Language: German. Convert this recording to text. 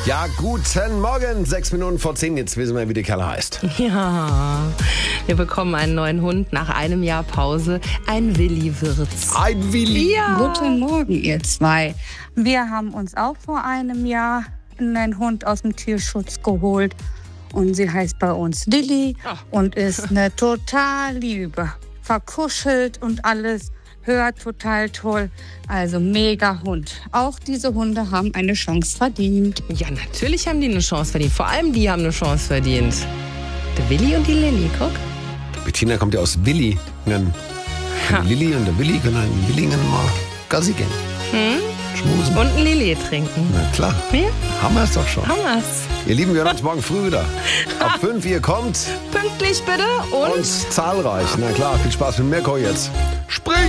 Ja, guten Morgen. 6 Minuten vor 10. Jetzt wissen wir, wie der Kerl heißt. Ja, wir bekommen einen neuen Hund nach einem Jahr Pause. Ein Willi-Wirz. Ein Willi. Ja. Guten Morgen, ihr zwei. Wir haben uns auch vor einem Jahr einen Hund aus dem Tierschutz geholt. Und sie heißt bei uns Lilly und ist eine total Liebe. Verkuschelt und alles. Hört total toll. Also mega Hund. Auch diese Hunde haben eine Chance verdient. Ja, natürlich haben die eine Chance verdient. Vor allem die haben eine Chance verdient. Der Willi und die Lilly, guck. Bettina kommt ja aus Willingen. Die Lilly und der Willi können in Willingen mal Gassi gehen. Schmusen. Und ein Lilly trinken. Na klar. Ja, Haben wir es doch schon. haben wir's. Ihr Lieben, wir hören uns morgen früh wieder. Ab 5 ihr kommt Pünktlich bitte und und zahlreich. Na klar, viel Spaß mit Mirko jetzt. Spring!